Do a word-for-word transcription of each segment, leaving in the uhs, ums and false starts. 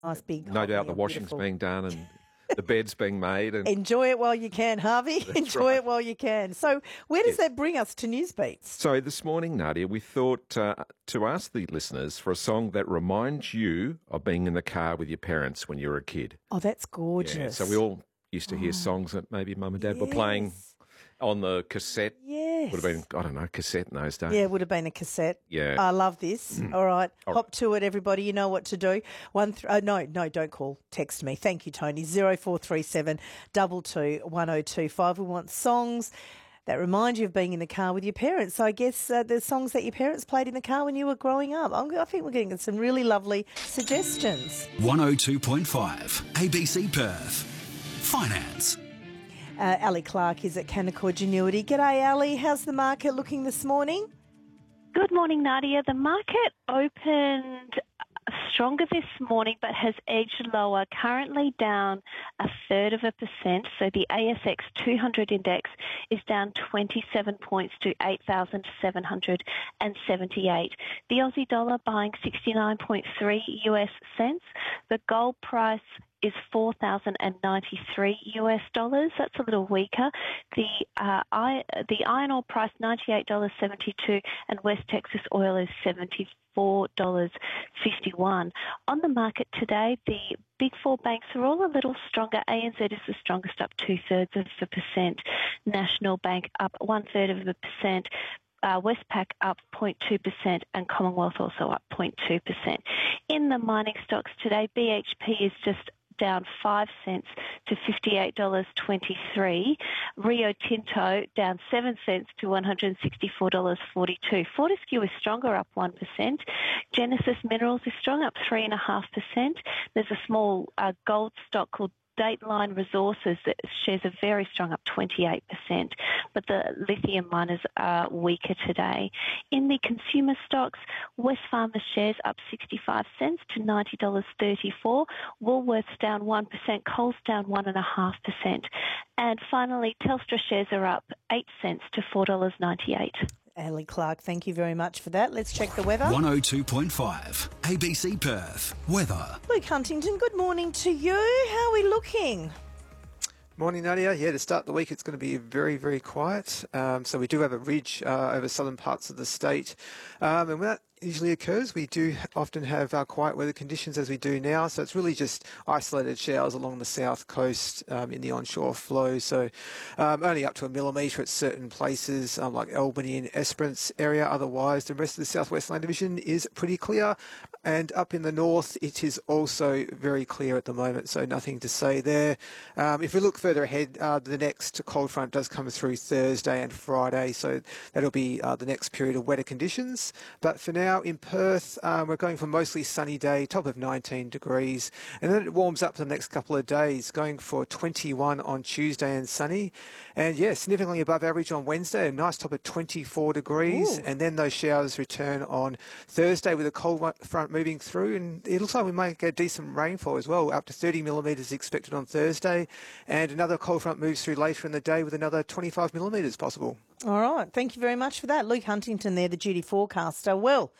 Nice big No hot doubt the meal, washing's beautiful. being done and the bed's being made. And Enjoy it while you can, Harvey. Enjoy right. it while you can. So where does Yes. that bring us to Newsbeats? So this morning, Nadia, we thought uh, to ask the listeners for a song that reminds you of being in the car with your parents when you were a kid. Oh, that's gorgeous. Yeah, so we all used to hear songs that maybe mum and dad were playing Yes. on the cassette. Yes. Would have been, I don't know, cassette in those days. Yeah, it would have been a cassette. Yeah. I love this. All right. All Hop to it, everybody. You know what to do. One. Th- uh, no, no, don't call. Text me. Thank you, Tony. zero four three seven two two one zero two five. We want songs that remind you of being in the car with your parents. So I guess uh, the songs that your parents played in the car when you were growing up. I'm, I think we're getting some really lovely suggestions. one oh two point five A B C Perth. Finance. Uh, Ali Clark is at Canaccord Genuity. G'day, Ali. How's the market looking this morning? Good morning, Nadia. The market opened stronger this morning but has edged lower, currently down a third of a percent. So the A S X two hundred index is down twenty-seven points to eight thousand seven hundred seventy-eight. The Aussie dollar buying sixty-nine point three U S cents. The gold price is four thousand ninety-three U S dollars. That's a little weaker. The uh, I, the iron ore price ninety-eight dollars seventy-two, and West Texas oil is seventy-four dollars fifty-one. On the market today, the big four banks are all a little stronger. A N Z is the strongest, up two thirds of a percent. National Bank up one third of a percent. Uh, Westpac up zero point two percent and Commonwealth also up zero point two percent. In the mining stocks today, B H P is just down five cents to fifty-eight dollars twenty-three. Rio Tinto down seven cents to one hundred sixty-four dollars forty-two. Fortescue is stronger, up one percent. Genesis Minerals is strong, up three point five percent. There's a small uh, gold stock called Dateline Resources that shares are very strong, up twenty-eight percent, but the lithium miners are weaker today. In the consumer stocks, Wesfarmers shares up sixty-five cents to ninety dollars thirty-four, Woolworths down one percent, Coles down one point five percent, and finally Telstra shares are up eight cents to four dollars ninety-eight. Ali Clark, thank you very much for that. Let's check the weather. one oh two point five A B C Perth. Weather. Luke Huntington, good morning to you. How are we looking? Morning, Nadia. Yeah, to start the week, it's going to be very, very quiet. Um, so we do have a ridge uh, over southern parts of the state. Um, and when that usually occurs, we do often have uh, quiet weather conditions as we do now. So it's really just isolated showers along the south coast um, in the onshore flow. So um, only up to a millimetre at certain places um, like Albany and Esperance area. Otherwise, the rest of the southwest land division is pretty clear. And up in the north, it is also very clear at the moment, so nothing to say there. Um, if we look further ahead, uh, the next cold front does come through Thursday and Friday, so that'll be uh, the next period of wetter conditions. But for now, in Perth, um, we're going for a mostly sunny day, top of nineteen degrees, and then it warms up for the next couple of days, going for twenty-one on Tuesday and sunny. And, yeah, significantly above average on Wednesday, a nice top of twenty-four degrees, Ooh. And then those showers return on Thursday with a cold front moving through, and it looks like we might get decent rainfall as well, up to thirty millimetres expected on Thursday, and another cold front moves through later in the day with another twenty-five millimetres possible. All right, thank you very much for that. Luke Huntington there, the duty forecaster. Well,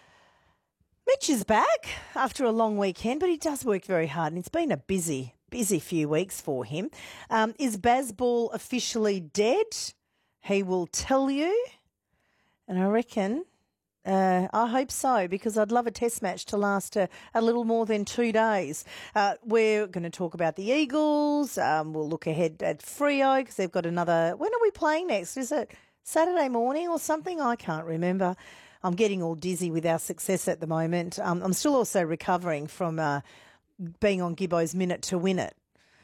Mitch is back after a long weekend, but he does work very hard, and it's been a busy, busy few weeks for him. Um, is Bazball officially dead? He will tell you, and I reckon... Uh, I hope so, because I'd love a test match to last a, a little more than two days. Uh, we're going to talk about the Eagles. Um, we'll look ahead at Freo because they've got another... When are we playing next? Is it Saturday morning or something? I can't remember. I'm getting all dizzy with our success at the moment. Um, I'm still also recovering from uh, being on Gibbo's Minute to Win It.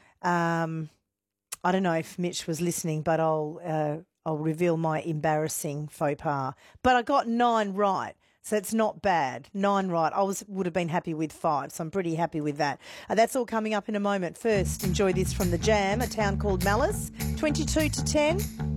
Um, I don't know if Mitch was listening, but I'll... Uh, I'll reveal my embarrassing faux pas. But I got nine right, so it's not bad. Nine right. I was would have been happy with five, so I'm pretty happy with that. Uh, that's all coming up in a moment. First, enjoy this from The Jam, a town called Malice, twenty-two to ten.